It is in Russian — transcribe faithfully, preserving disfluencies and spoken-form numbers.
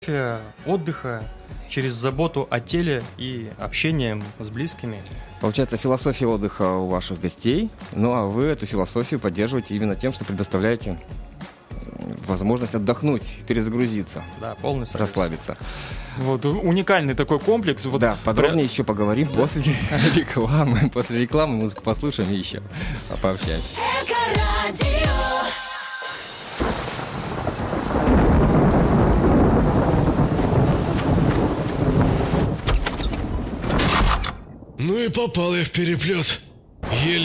отдыха, через заботу о теле и общением с близкими. Получается, философия отдыха у ваших гостей, ну а вы эту философию поддерживаете именно тем, что предоставляете возможность отдохнуть, перезагрузиться, Да, полностью. расслабиться. Вот уникальный такой комплекс. Вот Да, подробнее про- еще поговорим после рекламы. После рекламы музыку послушаем и еще пообщаемся. Ну и попал я в переплет. Еле